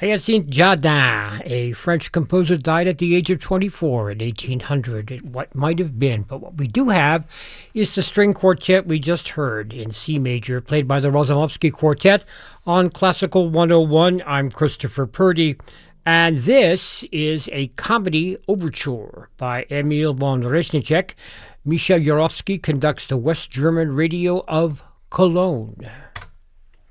Hyacinthe Jardin, a French composer, died at the age of 24 in 1800. What might have been, but what we do have is the string quartet we just heard in C major, played by the Rozanowski Quartet on Classical 101. I'm Christopher Purdy, and this is a comedy overture by Emil von Reznicek. Misha Jurovsky conducts the West German Radio of Cologne.